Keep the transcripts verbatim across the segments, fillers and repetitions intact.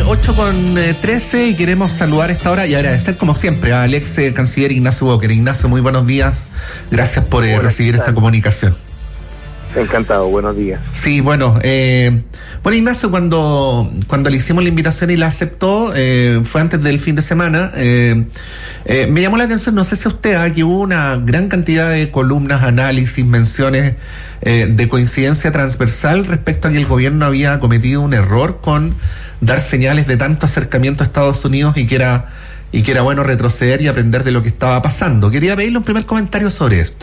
ocho con trece y queremos saludar a esta hora y agradecer como siempre a Alex eh, Canciller Ignacio Walker. Ignacio, muy buenos días. Gracias por eh, recibir esta comunicación. Encantado, buenos días. Sí, bueno, eh, bueno Ignacio, cuando, cuando le hicimos la invitación y la aceptó, eh, fue antes del fin de semana, eh, eh, me llamó la atención, no sé si usted, ah, que hubo una gran cantidad de columnas, análisis, menciones eh, de coincidencia transversal respecto a que el gobierno había cometido un error con dar señales de tanto acercamiento a Estados Unidos y que era, y que era bueno retroceder y aprender de lo que estaba pasando. Quería pedirle un primer comentario sobre esto.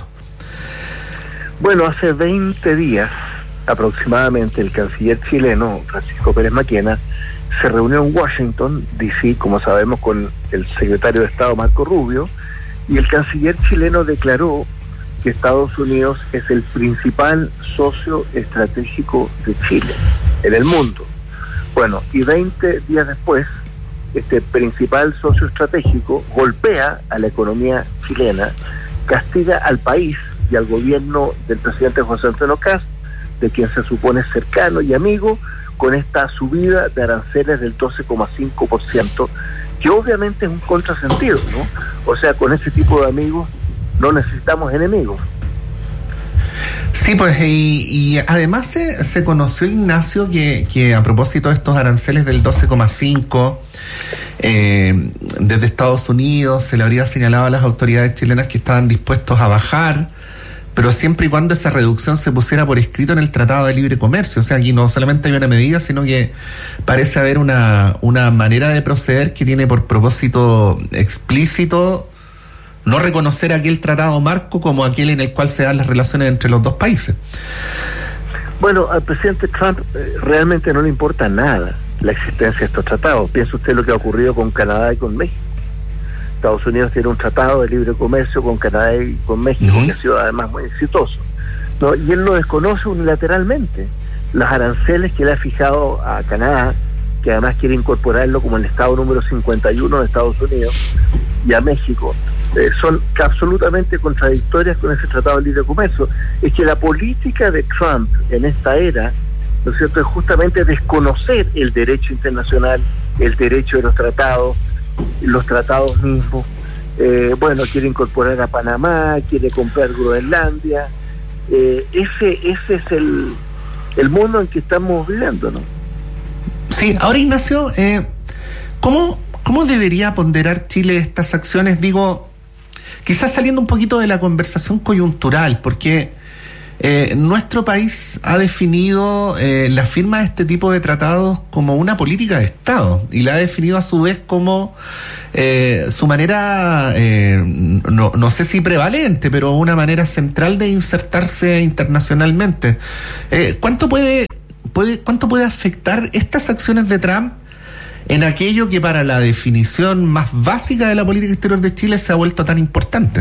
Bueno, hace veinte días aproximadamente el canciller chileno, Francisco Pérez Maquena, se reunió en Washington, D C, como sabemos, con el secretario de Estado, Marco Rubio, y el canciller chileno declaró que Estados Unidos es el principal socio estratégico de Chile en el mundo. Bueno, y veinte días después, este principal socio estratégico golpea a la economía chilena, castiga al país y al gobierno del presidente José Antonio Kast, de quien se supone cercano y amigo, con esta subida de aranceles del doce coma cinco por ciento, que obviamente es un contrasentido, ¿no? O sea, con ese tipo de amigos no necesitamos enemigos. Sí, pues, y, y además se, se conoció, Ignacio, que, que a propósito de estos aranceles del doce coma cinco, eh, desde Estados Unidos se le habría señalado a las autoridades chilenas que estaban dispuestos a bajar, pero siempre y cuando esa reducción se pusiera por escrito en el Tratado de Libre Comercio. O sea, aquí no solamente hay una medida, sino que parece haber una, una manera de proceder que tiene por propósito explícito no reconocer aquel tratado marco como aquel en el cual se dan las relaciones entre los dos países. Bueno, al presidente Trump eh, realmente no le importa nada la existencia de estos tratados. Piensa usted lo que ha ocurrido con Canadá y con México. Estados Unidos tiene un tratado de libre comercio con Canadá y con México, uh-huh, que ha sido además muy exitoso, ¿no? Y él lo desconoce unilateralmente. Los aranceles que le ha fijado a Canadá, que además quiere incorporarlo como el estado número cincuenta y uno de Estados Unidos, y a México, eh, son absolutamente contradictorias con ese tratado de libre comercio. Es que la política de Trump en esta era, ¿no es cierto?, es justamente desconocer el derecho internacional, el derecho de los tratados, los tratados mismos. Eh, bueno, quiere incorporar a Panamá, quiere comprar Groenlandia. Eh, ese ese es el, el mundo en que estamos viviendo, ¿no? Sí, ahora Ignacio, eh, ¿cómo, ¿cómo debería ponderar Chile estas acciones? Digo, quizás saliendo un poquito de la conversación coyuntural, porque Eh, nuestro país ha definido eh, la firma de este tipo de tratados como una política de Estado y la ha definido a su vez como eh, su manera, eh, no, no sé si prevalente, pero una manera central de insertarse internacionalmente. Eh, ¿cuánto puede, puede, cuánto puede afectar estas acciones de Trump en aquello que para la definición más básica de la política exterior de Chile se ha vuelto tan importante?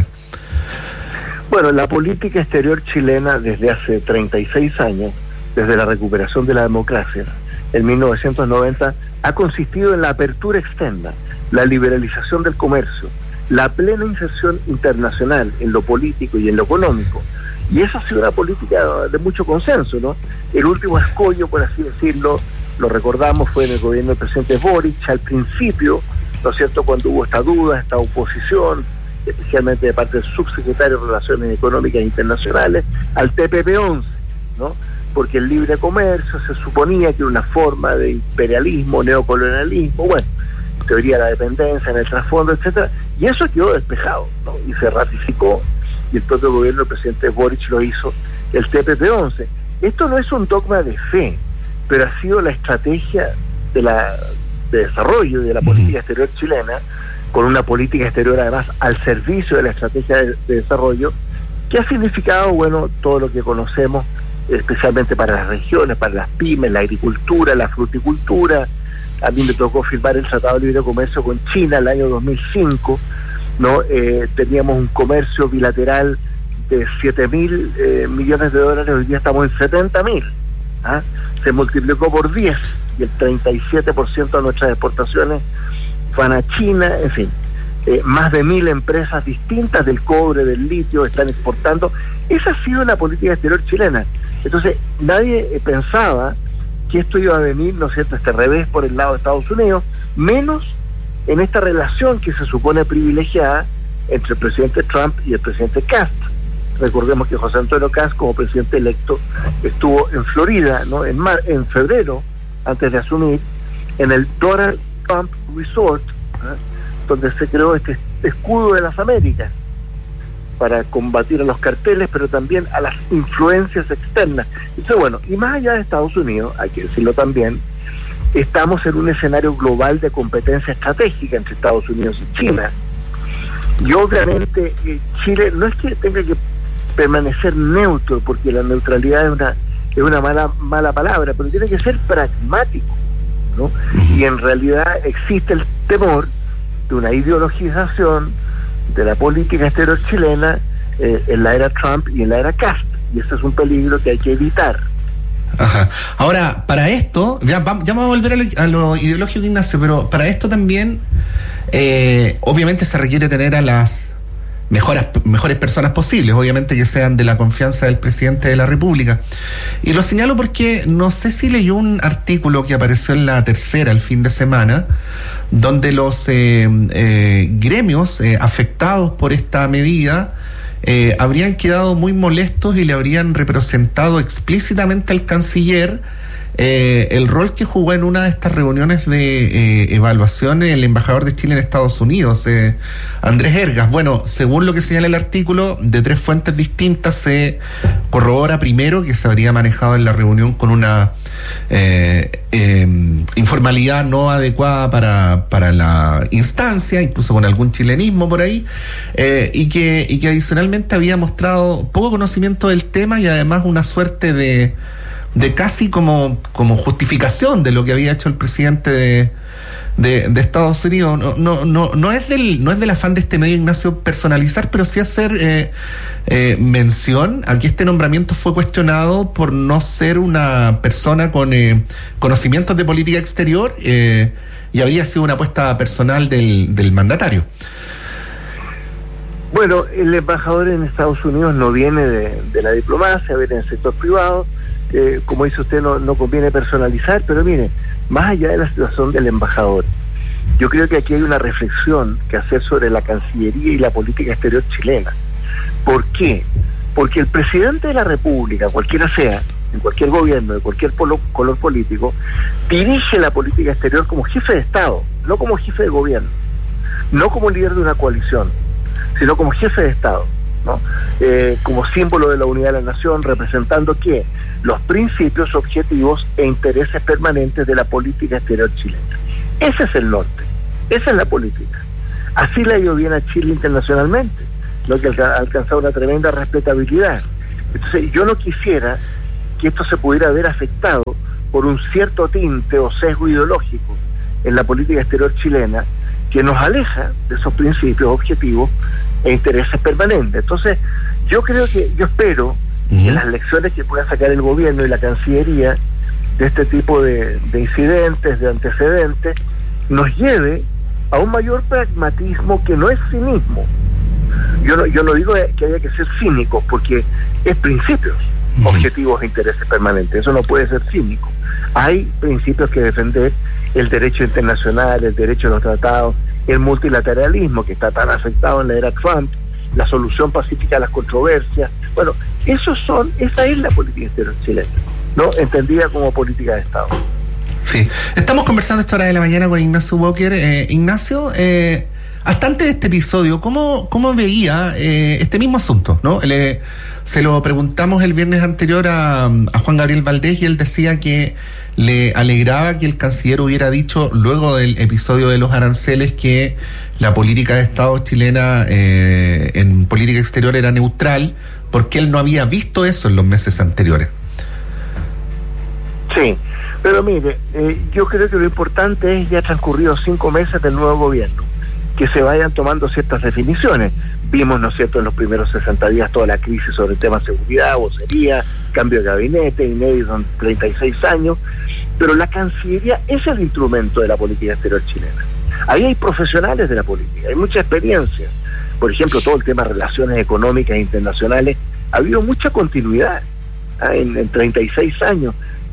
Bueno, la política exterior chilena desde hace treinta y seis años, desde la recuperación de la democracia, en mil novecientos noventa, ha consistido en la apertura externa, la liberalización del comercio, la plena inserción internacional en lo político y en lo económico. Y esa ha sido una política de mucho consenso, ¿no? El último escollo, por así decirlo, lo recordamos, fue en el gobierno del presidente Boric, al principio, ¿no es cierto?, cuando hubo esta duda, esta oposición, especialmente de parte del subsecretario de Relaciones Económicas Internacionales, al T P P once, ¿no? Porque el libre comercio se suponía que era una forma de imperialismo, neocolonialismo, bueno, teoría de la dependencia en el trasfondo, etcétera, y eso quedó despejado, ¿no? Y se ratificó, y el propio gobierno del presidente Boric lo hizo, el T P P once. Esto no es un dogma de fe, pero ha sido la estrategia de la de desarrollo de la política exterior chilena, con una política exterior además al servicio de la estrategia de, de desarrollo, que ha significado, bueno, todo lo que conocemos, especialmente para las regiones, para las pymes, la agricultura, la fruticultura. A mí me tocó firmar el Tratado de Libre Comercio con China el año dos mil cinco, ¿no? Eh, teníamos un comercio bilateral de siete mil eh, millones de dólares, hoy día estamos en setenta mil, ¿ah? Se multiplicó por diez, y el treinta y siete por ciento de nuestras exportaciones van a China, en fin, eh, más de mil empresas distintas del cobre, del litio, están exportando. Esa ha sido la política exterior chilena. Entonces, nadie eh, pensaba que esto iba a venir, ¿no es cierto?, este revés por el lado de Estados Unidos, menos en esta relación que se supone privilegiada entre el presidente Trump y el presidente Cast. Recordemos que José Antonio Cast, como presidente electo, estuvo en Florida, ¿no?, en, mar, en febrero, antes de asumir, en el Donald Trump Resort, ¿eh?, donde se creó este escudo de las Américas para combatir a los carteles, pero también a las influencias externas. Entonces, bueno, y más allá de Estados Unidos, hay que decirlo también, estamos en un escenario global de competencia estratégica entre Estados Unidos y China. Y obviamente eh, Chile no es que tenga que permanecer neutro, porque la neutralidad es una es una mala mala palabra, pero tiene que ser pragmático, ¿no? Y en realidad existe el temor de una ideologización de la política exterior chilena eh, en la era Trump y en la era Cast, y ese es un peligro que hay que evitar. Ajá. Ahora, para esto, ya, ya vamos a volver a lo, a lo ideológico, Ignacio, pero para esto también, eh, obviamente se requiere tener a las mejores, mejores personas posibles, obviamente que sean de la confianza del presidente de la República. Y lo señalo porque no sé si leyó un artículo que apareció en La Tercera el fin de semana, donde los eh, eh, gremios eh, afectados por esta medida Eh, habrían quedado muy molestos y le habrían representado explícitamente al canciller eh, el rol que jugó en una de estas reuniones de eh, evaluación el embajador de Chile en Estados Unidos, eh, Andrés Ergas. Bueno, según lo que señala el artículo, de tres fuentes distintas se corrobora primero que se habría manejado en la reunión con una eh, eh, informalidad no adecuada para, para la instancia, incluso con algún chilenismo por ahí, eh, y que, y que adicionalmente había mostrado poco conocimiento del tema y además una suerte de de casi como, como justificación de lo que había hecho el presidente de, de, de Estados Unidos. No, no, no, no es del, no es del afán de este medio, Ignacio, personalizar, pero sí hacer eh, eh, mención a que este nombramiento fue cuestionado por no ser una persona con eh, conocimientos de política exterior eh, y habría sido una apuesta personal del, del mandatario. Bueno, el embajador en Estados Unidos no viene de, de la diplomacia, viene del sector privado. Eh, como dice usted, no, no conviene personalizar, pero mire, más allá de la situación del embajador, yo creo que aquí hay una reflexión que hacer sobre la Cancillería y la política exterior chilena. ¿Por qué? Porque el presidente de la República, cualquiera sea, en cualquier gobierno, de cualquier polo, color político, dirige la política exterior como jefe de Estado, no como jefe de gobierno, no como líder de una coalición, sino como jefe de Estado, ¿no? Eh, como símbolo de la unidad de la nación, representando ¿qué? Los principios, objetivos e intereses permanentes de la política exterior chilena. Ese es el norte, esa es la política. Así le ha ido bien a Chile internacionalmente, lo que ha alcanzado una tremenda respetabilidad. Entonces yo no quisiera que esto se pudiera ver afectado por un cierto tinte o sesgo ideológico en la política exterior chilena que nos aleja de esos principios, objetivos e intereses permanentes. Entonces yo creo que, yo espero Uh-huh. que las lecciones que pueda sacar el gobierno y la Cancillería de este tipo de, de incidentes, de antecedentes, nos lleve a un mayor pragmatismo que no es cinismo. Yo no, yo no digo que haya que ser cínicos, porque es principios, uh-huh. objetivos e intereses permanentes. Eso no puede ser cínico. Hay principios que defender: el derecho internacional, el derecho a los tratados, el multilateralismo, que está tan afectado en la era Trump, la solución pacífica a las controversias. Bueno, esos son, esa es la política exterior chilena, ¿no? Entendida como política de Estado. Sí, estamos conversando a esta hora de la mañana con Ignacio Walker. Eh, Ignacio, eh, hasta antes de este episodio, ¿cómo, cómo veía eh, este mismo asunto, ¿no? Le, se lo preguntamos el viernes anterior a, a Juan Gabriel Valdés y él decía que le alegraba que el canciller hubiera dicho, luego del episodio de los aranceles, que la política de Estado chilena eh, en política exterior era neutral, porque él no había visto eso en los meses anteriores. Sí, pero mire, eh, yo creo que lo importante es, ya transcurridos cinco meses del nuevo gobierno, que se vayan tomando ciertas definiciones. Vimos, ¿no es cierto?, en los primeros sesenta días toda la crisis sobre el tema seguridad, vocería, cambio de gabinete, inédito en treinta y seis años, pero la Cancillería es el instrumento de la política exterior chilena. Ahí hay profesionales de la política, hay mucha experiencia. Por ejemplo, todo el tema de relaciones económicas e internacionales, ha habido mucha continuidad, ¿eh? en, en treinta y seis años.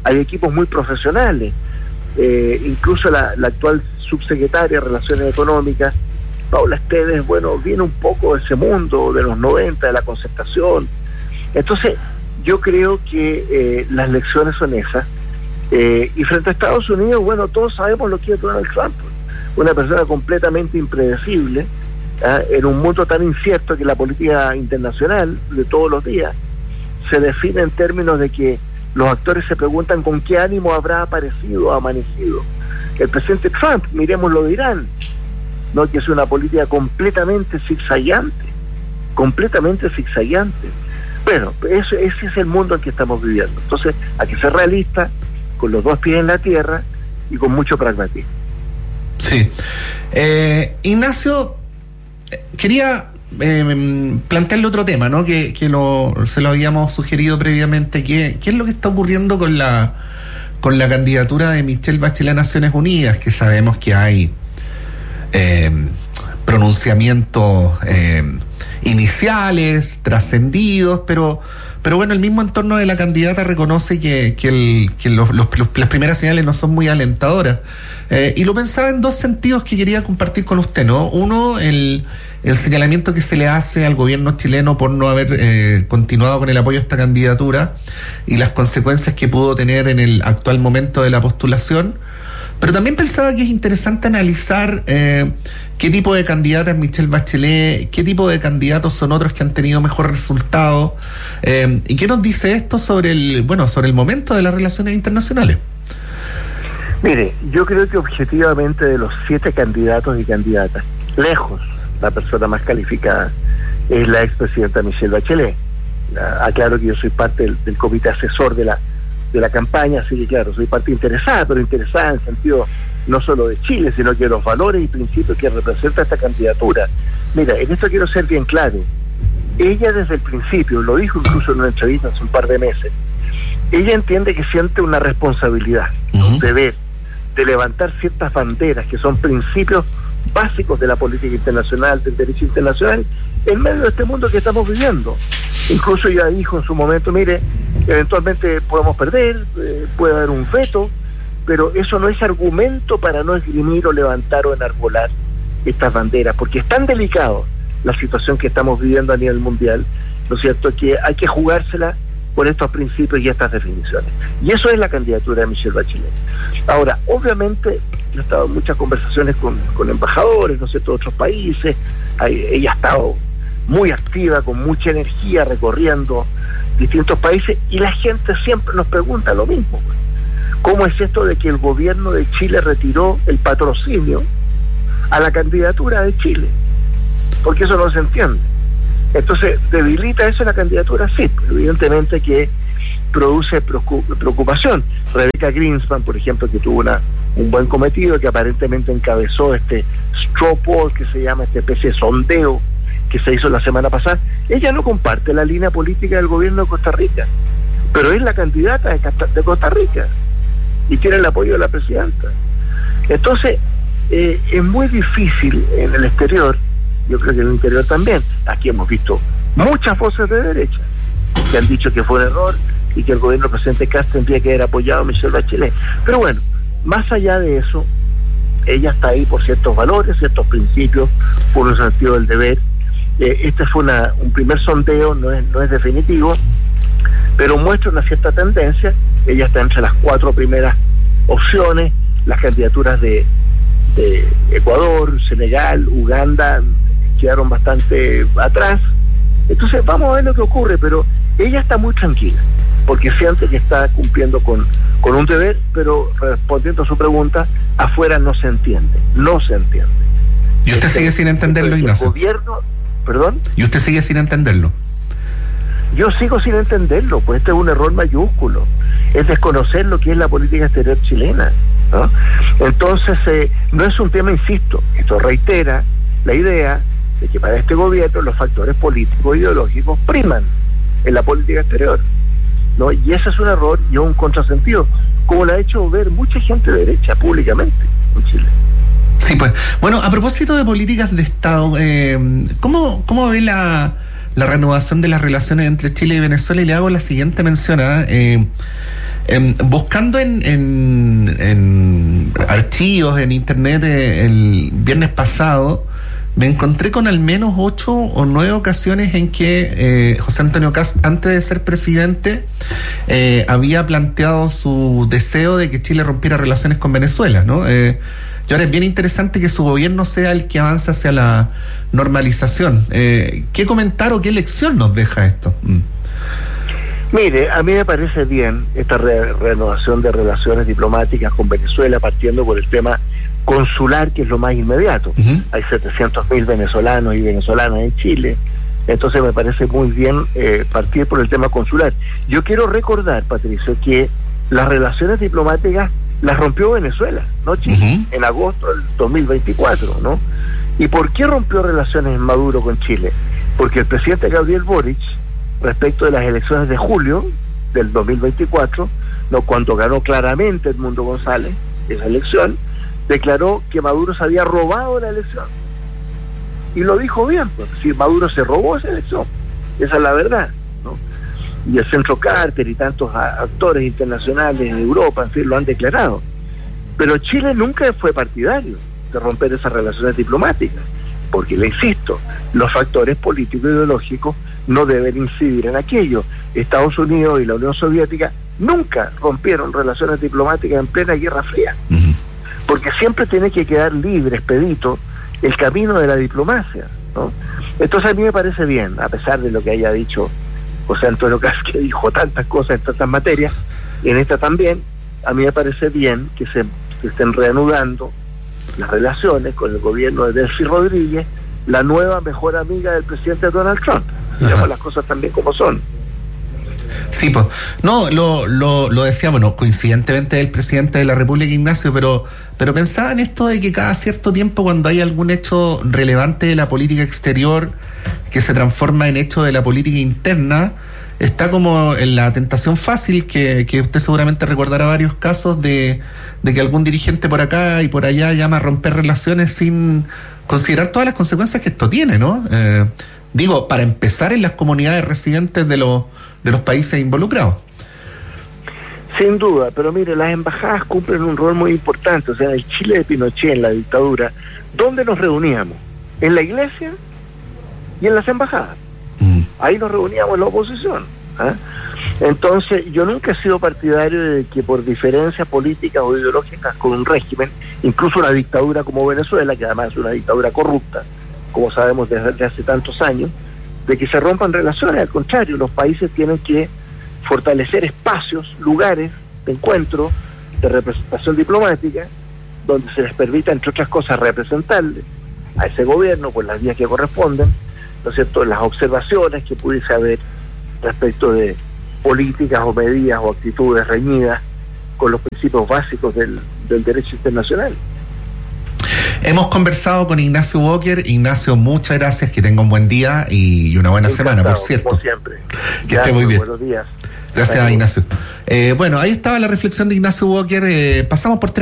hay equipos muy profesionales, eh, incluso la, la actual subsecretaria de Relaciones Económicas, Paula Esteves, bueno, viene un poco de ese mundo de los noventa, de la concertación. Entonces, yo creo que eh, las lecciones son esas. Eh, y frente a Estados Unidos, bueno, todos sabemos lo que es Donald Trump, una persona completamente impredecible, ¿eh? En un mundo tan incierto que la política internacional de todos los días se define en términos de que los actores se preguntan con qué ánimo habrá aparecido o amanecido el presidente Trump. Miremos lo de Irán, ¿no? Que es una política completamente zigzagueante, completamente zigzagueante. Bueno, eso, ese es el mundo en que estamos viviendo. Entonces, hay que ser realista, con los dos pies en la tierra y con mucho pragmatismo. Sí. Eh, Ignacio, quería eh, plantearle otro tema, ¿no? Que, que lo, se lo habíamos sugerido previamente. ¿Qué, qué es lo que está ocurriendo con la con la candidatura de Michelle Bachelet a Naciones Unidas? Que sabemos que hay eh, pronunciamientos eh, iniciales, trascendidos, pero pero bueno, el mismo entorno de la candidata reconoce que, que, el, que los, los, los, las primeras señales no son muy alentadoras. Eh, y lo pensaba en dos sentidos que quería compartir con usted, ¿no? Uno, el, el señalamiento que se le hace al gobierno chileno por no haber eh, continuado con el apoyo a esta candidatura y las consecuencias que pudo tener en el actual momento de la postulación. Pero también pensaba que es interesante analizar eh, qué tipo de candidata es Michelle Bachelet, qué tipo de candidatos son otros que han tenido mejor resultado, eh, y qué nos dice esto sobre el, bueno, sobre el momento de las relaciones internacionales. Mire, yo creo que objetivamente de los siete candidatos y candidatas, lejos la persona más calificada es la expresidenta Michelle Bachelet. Aclaro que yo soy parte del, del comité asesor de la de la campaña, así que claro, soy parte interesada, pero interesada en el sentido no solo de Chile, sino que de los valores y principios que representa esta candidatura. Mira, en esto quiero ser bien claro. Ella desde el principio, lo dijo incluso en una entrevista hace un par de meses, ella entiende que siente una responsabilidad, uh-huh. un deber de levantar ciertas banderas que son principios básicos de la política internacional, del derecho internacional, en medio de este mundo que estamos viviendo. Incluso ella dijo en su momento, mire, eventualmente podemos perder, eh, puede haber un veto, pero eso no es argumento para no esgrimir o levantar o enarbolar estas banderas, porque es tan delicado la situación que estamos viviendo a nivel mundial, ¿no es cierto?, que hay que jugársela por estos principios y estas definiciones. Y eso es la candidatura de Michelle Bachelet. Ahora, obviamente, yo he estado en muchas conversaciones con, con embajadores, ¿no es cierto?, de otros países. Hay, ella ha estado muy activa, con mucha energía, recorriendo distintos países, y la gente siempre nos pregunta lo mismo. ¿Cómo es esto de que el gobierno de Chile retiró el patrocinio a la candidatura de Chile? Porque eso no se entiende. Entonces, ¿debilita eso la candidatura? Sí, evidentemente que produce preocupación. Rebecca Greenspan, por ejemplo, que tuvo una, un buen cometido, que aparentemente encabezó este straw poll, que se llama esta especie de sondeo que se hizo la semana pasada, ella no comparte la línea política del gobierno de Costa Rica, pero es la candidata de Costa Rica y tiene el apoyo de la presidenta. Entonces, eh, es muy difícil en el exterior, yo creo que en el interior también. Aquí hemos visto muchas voces de derecha que han dicho que fue un error y que el gobierno del presidente Castro tendría que haber apoyado a Michelle Bachelet. Pero bueno, más allá de eso, ella está ahí por ciertos valores, ciertos principios, por un sentido del deber. Eh, este fue una, un primer sondeo, no es, no es definitivo, pero muestra una cierta tendencia. Ella está entre las cuatro primeras opciones. Las candidaturas de, de Ecuador, Senegal, Uganda quedaron bastante atrás. Entonces vamos a ver lo que ocurre, pero ella está muy tranquila, porque siente que está cumpliendo con, con un deber, pero respondiendo a su pregunta, afuera no se entiende, no se entiende. ¿Y usted este, sigue sin entenderlo, Ignacio? El gobierno, ¿perdón? ¿Y usted sigue sin entenderlo? Yo sigo sin entenderlo, pues este es un error mayúsculo, es desconocer lo que es la política exterior chilena, ¿no? Entonces, eh, no es un tema, insisto, esto reitera la idea de que para este gobierno los factores políticos e ideológicos priman en la política exterior, ¿no? Y ese es un error y un contrasentido, como lo ha hecho ver mucha gente de derecha públicamente en Chile. Sí, pues. Bueno, a propósito de políticas de Estado, eh, ¿cómo, cómo ve la, la renovación de las relaciones entre Chile y Venezuela? Y le hago la siguiente mención. ¿eh? Eh, Eh, buscando en, en, en archivos, en internet, eh, el viernes pasado, me encontré con al menos ocho o nueve ocasiones en que eh, José Antonio Kast, antes de ser presidente, eh, había planteado su deseo de que Chile rompiera relaciones con Venezuela, ¿no? Eh, y ahora es bien interesante que su gobierno sea el que avance hacia la normalización. Eh, ¿Qué comentar o qué lección nos deja esto? Mm. Mire, a mí me parece bien esta re- renovación de relaciones diplomáticas con Venezuela, partiendo por el tema consular, que es lo más inmediato. Uh-huh. Hay setecientos mil venezolanos y venezolanas en Chile, entonces me parece muy bien eh, partir por el tema consular. Yo quiero recordar, Patricio, que las relaciones diplomáticas las rompió Venezuela, ¿no, Chile? Uh-huh. En agosto del dos mil veinticuatro, ¿no? ¿Y por qué rompió relaciones Maduro con Chile? Porque el presidente Gabriel Boric, respecto de las elecciones de julio del dos mil veinticuatro, ¿no?, cuando ganó claramente Edmundo González esa elección, declaró que Maduro se había robado la elección. Y lo dijo bien, pues, si Maduro se robó esa elección, esa es la verdad, ¿no? Y el Centro Carter y tantos actores internacionales en Europa, en fin, lo han declarado. Pero Chile nunca fue partidario de romper esas relaciones diplomáticas, porque, le insisto, los factores políticos e ideológicos no deben incidir en aquello. Estados Unidos y la Unión Soviética nunca rompieron relaciones diplomáticas en plena Guerra Fría, uh-huh. porque siempre tiene que quedar libre, expedito, el camino de la diplomacia, ¿no? Entonces a mí me parece bien, a pesar de lo que haya dicho José Antonio Kast, que dijo tantas cosas en tantas materias, y en esta también, a mí me parece bien que se que estén reanudando las relaciones con el gobierno de Delcy Rodríguez, la nueva mejor amiga del presidente Donald Trump. Digamos las cosas también como son. Sí, pues, no, lo, lo, lo decía, bueno, coincidentemente el presidente de la República, Ignacio, pero, pero pensaba en esto de que cada cierto tiempo, cuando hay algún hecho relevante de la política exterior que se transforma en hecho de la política interna, está como en la tentación fácil, que, que usted seguramente recordará varios casos de, de que algún dirigente por acá y por allá llama a romper relaciones sin considerar todas las consecuencias que esto tiene, ¿no? Eh, digo, para empezar, en las comunidades residentes de los de los países involucrados. Sin duda, pero mire, las embajadas cumplen un rol muy importante. O sea, en el Chile de Pinochet, en la dictadura, ¿dónde nos reuníamos? En la iglesia y en las embajadas. Mm. Ahí nos reuníamos en la oposición, ¿eh? Entonces, yo nunca he sido partidario de que por diferencias políticas o ideológicas con un régimen, incluso una dictadura como Venezuela, que además es una dictadura corrupta, como sabemos desde hace tantos años, de que se rompan relaciones. Al contrario, los países tienen que fortalecer espacios, lugares de encuentro, de representación diplomática, donde se les permita, entre otras cosas, representarle a ese gobierno por las vías que corresponden, ¿no es cierto?, las observaciones que pudiese haber respecto de políticas o medidas o actitudes reñidas con los principios básicos del, del derecho internacional. Hemos conversado con Ignacio Walker. Ignacio, muchas gracias, que tenga un buen día y una buena Encantado, semana, por cierto. Como siempre. Que esté muy bien. Buenos días. Gracias, Ignacio. Eh, bueno, ahí estaba la reflexión de Ignacio Walker. Eh, pasamos por tres